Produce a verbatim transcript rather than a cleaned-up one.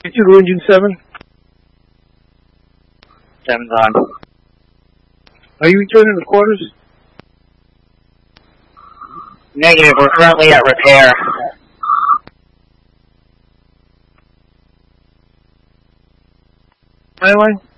Two to engine seven. Seven's on. Are you returning to quarters? Negative, we're currently at repair. Highline?